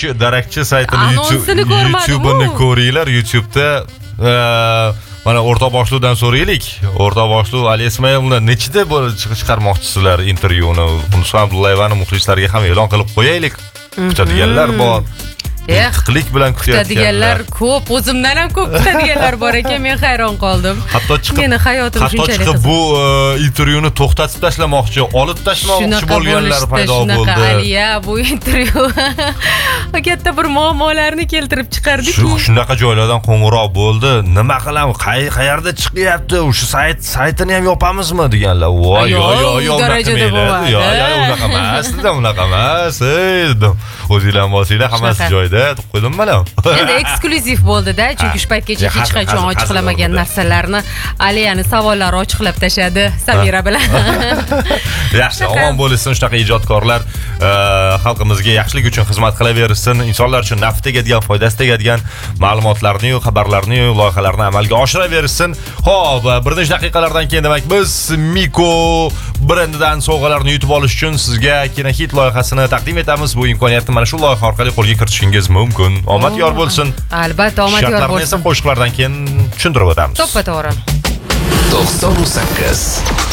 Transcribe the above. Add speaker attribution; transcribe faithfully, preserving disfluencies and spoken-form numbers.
Speaker 1: darakchi darakchi saytini YouTube'ini ko'ringlar. YouTube'da mana o'rta boshluqdan so'raylik. O'rta boshluq Ali Ismoilovlar nechida chiqarmoqchisizlar intervyuni? Unisa Abdullayevani muxlislarga ham e'lon qilib qo'yaylik. Kutadiganlar bor. Qiliq bilan
Speaker 2: kutadiganlar ko'p, o'zimdan ham ko'p kutadiganlar bor ekan, men hayron qoldim.
Speaker 1: Hatto chiqib,
Speaker 2: meni hayotim shunchalik
Speaker 1: hatto chiqib bu intervyuni to'xtatib tashlamoqchi, olib tashlamoqchi bo'lganlar paydo bo'ldi.
Speaker 2: Shunaqa Aliya, bu intervyu katta bir muammolarni keltirib chiqardi-ku.
Speaker 1: Shunaqa joylardan qo'ng'iroq bo'ldi. Nima qilamiz? Qayerda chiqyapti? O'sha sayt saytini ham yopamizmi deganlar. Voy, yo'q, yo'q, yo'q, darajada bo'ladi. Yo'q, yo'q, unaqa emas, unaqa emas. O'zinglar bo'lsanglar hammasi joyda. Qo'ydim mana.
Speaker 2: Endi eksklyuziv bo'ldi-da, chunki shu paytgacha hech qachon ochiqlamagan narsalarni Aliyani savollari ochiqlab tashadi Samira bilan.
Speaker 1: Yaxshi, omon bo'lsin shunaqa ijodkorlar, xalqimizga yaxshilik uchun xizmat qilaversin, insonlar uchun naf tegadigan, foydasi tegadigan ma'lumotlarni, xabarlarni, loyihalarni amalga oshiraversin. Xo'p, bir necha daqiqalardan keyin demak biz Miko brendidan sovg'alarni yutib olish uchun sizga Kinohit loyihasini taqdim etamiz. Bu imkoniyatni mana shu loyiha orqali qo'lga kiritishingiz mumkin. Omad yor bo'lsin.
Speaker 2: Albatta, omad yor bo'lsin.
Speaker 1: Shartlarni esa qo'shiqlardan keyin tushuntirib o'tamiz.
Speaker 2: To'ppa to'g'ri.
Speaker 3: to'qson sakkiz